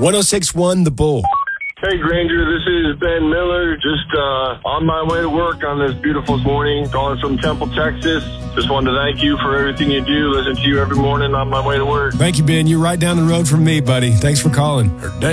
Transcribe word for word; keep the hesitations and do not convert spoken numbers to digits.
one oh six point one The Bull. Hey, Granger, this is Ben Miller. Just uh, on my way to work on this beautiful morning, calling from Temple, Texas. Just wanted to thank you for everything you do. Listen to you every morning on my way to work. Thank you, Ben. You're right down the road from me, buddy. Thanks for calling.